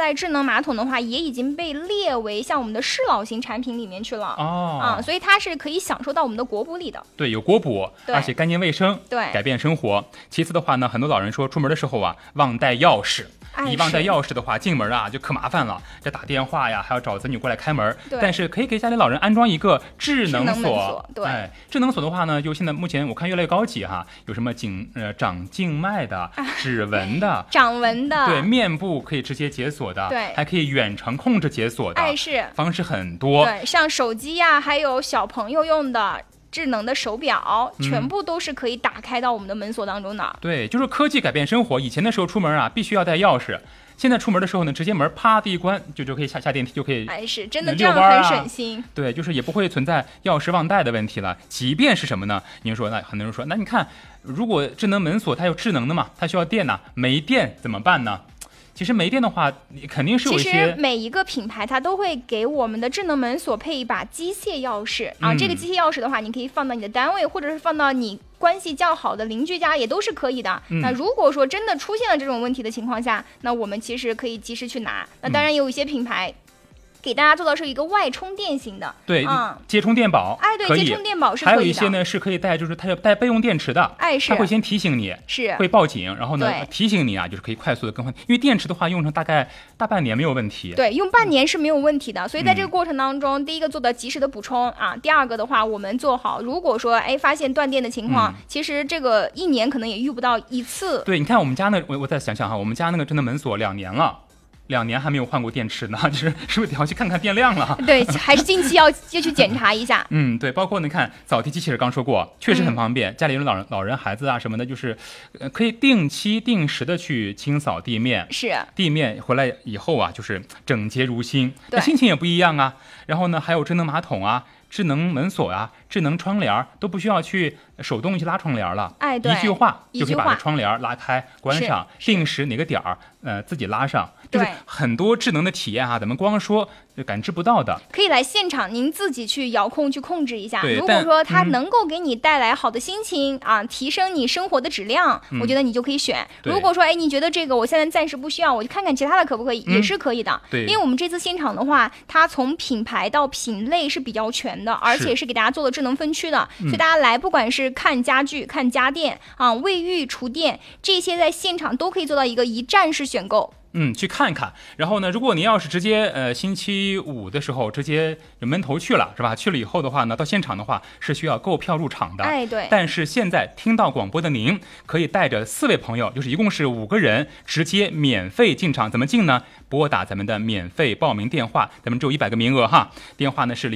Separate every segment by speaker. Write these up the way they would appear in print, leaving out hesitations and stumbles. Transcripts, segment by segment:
Speaker 1: 在智能马桶的话，也已经被列为像我们的适老型产品里面去了所以它是可以享受到我们的国补里的。
Speaker 2: 对，有国补，而且干净卫生，
Speaker 1: 对，
Speaker 2: 改变生活。其次的话呢，很多老人说出门的时候啊，忘带钥匙。你忘带钥匙的话，进门啊就可麻烦了，这打电话呀，还要找子女过来开门。但是可以给家里老人安装一个智能锁。
Speaker 1: 对，
Speaker 2: 智能锁的话呢，就现在目前我看越来越高级哈，有什么掌静脉的、指纹的、
Speaker 1: 掌纹的，
Speaker 2: 对，面部可以直接解锁的，
Speaker 1: 对，
Speaker 2: 还可以远程控制解锁的，
Speaker 1: 是
Speaker 2: 方式很多。
Speaker 1: 对，像手机呀，还有小朋友用的智能的手表，全部都是可以打开到我们的门锁当中的。
Speaker 2: 对，就是科技改变生活。以前的时候出门啊，必须要带钥匙。现在出门的时候呢，直接门啪的一关，就可以下电梯，就可以
Speaker 1: 是真的这样很省心。
Speaker 2: 对，就是也不会存在钥匙忘带的问题了。即便是什么呢？您说，那很多人说，那你看，如果智能门锁它有智能的嘛，它需要电呢，没电怎么办呢？其实没电的话，肯定是有一些。
Speaker 1: 其实每一个品牌它都会给我们的智能门锁配一把机械钥匙这个机械钥匙的话，你可以放到你的单位，或者是放到你关系较好的邻居家，也都是可以的。那如果说真的出现了这种问题的情况下，那我们其实可以及时去拿。那当然有一些品牌给大家做到是一个外充电型的，
Speaker 2: 对，接充电宝，
Speaker 1: 对，接充电宝是可以的。
Speaker 2: 还有一些呢是可以带，就是它要带备用电池的，它会先提醒你，会报警，然后呢提醒你啊，就是可以快速的更换。因为电池的话用上大概大半年没有问题，
Speaker 1: 对，用半年是没有问题的。所以在这个过程当中，第一个做到及时的补充第二个的话，我们做好，如果说发现断电的情况，其实这个一年可能也遇不到一次。
Speaker 2: 对，你看我们家我再想想哈，我们家那个智能门锁2年了。2年还没有换过电池呢，是不是得要去看看电量了？
Speaker 1: 对，还是近期要去检查一下。
Speaker 2: 对，包括你看扫地机器人，刚说过，确实很方便。家里有老人、孩子啊什么的，就是可以定期定时的去清扫地面。
Speaker 1: 是，
Speaker 2: 地面回来以后啊，就是整洁如新，那心情也不一样啊。然后呢，还有智能马桶啊。智能门锁啊，智能窗帘都不需要去手动去拉窗帘了，
Speaker 1: 对，
Speaker 2: 一句话就可以把窗帘拉开关上，定时哪个点儿自己拉上，就是很多智能的体验咱们光说就感知不到的，
Speaker 1: 可以来现场您自己去遥控去控制一下。如果说它能够给你带来好的心情提升你生活的质量，我觉得你就可以选。如果说你觉得这个我现在暂时不需要，我就看看其他的可不可以，也是可以的。
Speaker 2: 对，
Speaker 1: 因为我们这次现场的话，它从品牌到品类是比较全的，而且是给大家做的智能分区的，所以大家来不管是看家具、看家电卫浴、厨电这些，在现场都可以做到一个一站式选购。
Speaker 2: 去看看。然后呢，如果你要是直接星期五的时候直接闷头去了，是吧？去了以后的话呢，到现场的话是需要购票入场的。
Speaker 1: 对。
Speaker 2: 但是现在听到广播的您，可以带着4位朋友，就是一共是5个人，直接免费进场。怎么进呢？拨打咱们的免费报名电话，咱们只有100个名额哈。电话呢是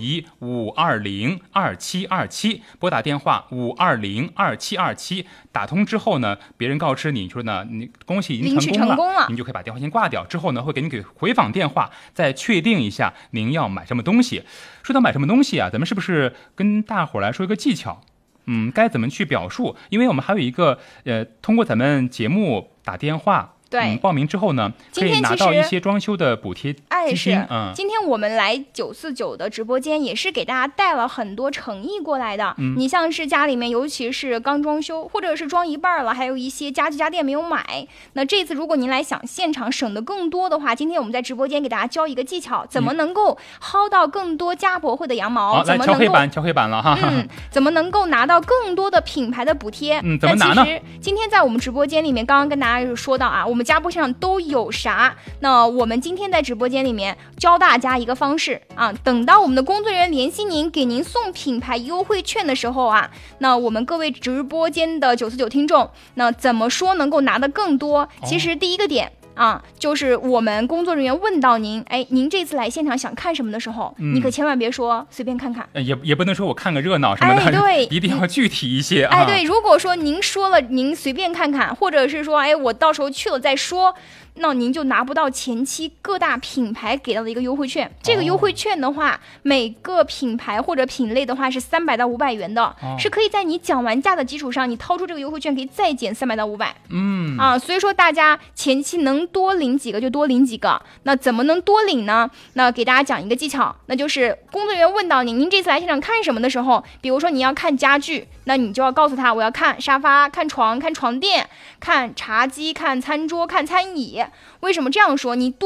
Speaker 2: 0991-520-2727，拨打电话520-2727。打通之后呢，别人告知你说呢，你恭喜已经成功了，您就可以把电话先挂掉。之后呢，会给你回访电话，再确定一下您要买什么东西。说到买什么东西咱们是不是跟大伙来说一个技巧？该怎么去表述？因为我们还有一个通过咱们节目打电话。
Speaker 1: 对，
Speaker 2: 报名之后呢，可以拿到一些装修的补贴基金。
Speaker 1: 今天我们来949的直播间，也是给大家带了很多诚意过来的。你像是家里面，尤其是刚装修，或者是装一半了，还有一些家具家电没有买。那这次如果您来想现场省的更多的话，今天我们在直播间给大家教一个技巧，怎么能够薅到更多家婆会的羊毛？
Speaker 2: 来敲黑板了哈。
Speaker 1: 怎么能够拿到更多的品牌的补贴？
Speaker 2: 怎么拿呢？
Speaker 1: 其实今天在我们直播间里面，刚刚跟大家说到我们家播上都有啥？那我们今天在直播间里面教大家一个方式等到我们的工作人员联系您，给您送品牌优惠券的时候那我们各位直播间的949听众，那怎么说能够拿得更多？其实第一个点就是我们工作人员问到您，您这次来现场想看什么的时候，你可千万别说随便看看，
Speaker 2: 也不能说我看个热闹什么的，
Speaker 1: 对，
Speaker 2: 一定要具体一些
Speaker 1: 对，如果说您说了您随便看看，或者是说我到时候去了再说，那您就拿不到前期各大品牌给到的一个优惠券。这个优惠券的话，每个品牌或者品类的话是300到500元的，是可以在你讲完价的基础上，你掏出这个优惠券可以再减300到500。所以说大家前期能多领几个就多领几个。那怎么能多领呢？那给大家讲一个技巧，那就是工作人员问到您这次来现场看什么的时候，比如说你要看家具，那你就要告诉他我要看沙发、看床、看床垫、看茶几、看餐桌、看餐椅。为什么这样说？你